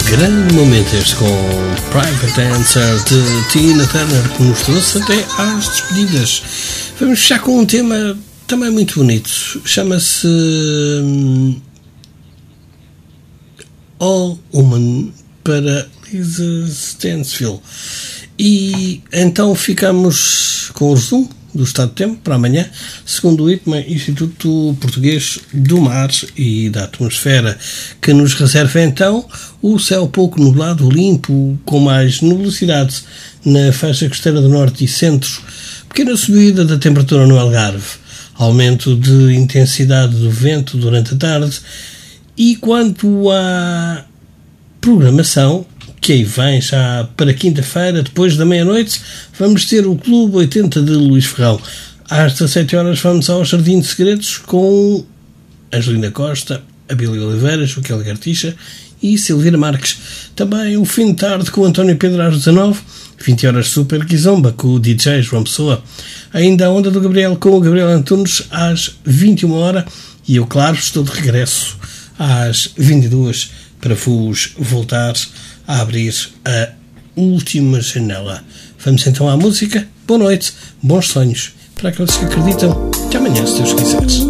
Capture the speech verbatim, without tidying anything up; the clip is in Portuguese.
Grande momento este com Private Dancer de Tina Turner, que nos trouxe até às despedidas. Vamos fechar com um tema também muito bonito. Chama-se um, All Woman, para Lisa Stansfield. E então ficamos com o resumo do estado de tempo para amanhã, segundo o I P M A, Instituto Português do Mar e da Atmosfera, que nos reserva então o céu pouco nublado, limpo, com mais nubosidade na faixa costeira do norte e centro, pequena subida da temperatura no Algarve, aumento de intensidade do vento durante a tarde. E quanto à programação, que aí vem já para quinta-feira, depois da meia-noite, vamos ter o Clube oitenta de Luís Ferrão. Às dezassete horas vamos ao Jardim de Segredos com Angelina Costa, Abílio Oliveira, Joaquim Gartixa e Silvina Marques. Também o fim de tarde com António Pedro às dezanove, vinte horas Super Kizomba com o D J João Pessoa. Ainda a Onda do Gabriel com o Gabriel Antunes às vinte e uma horas e eu, claro, estou de regresso às vinte e duas para vos voltar a abrir a última janela. Vamos então à música. Boa noite, bons sonhos para aqueles que acreditam. Até amanhã, se Deus quiser.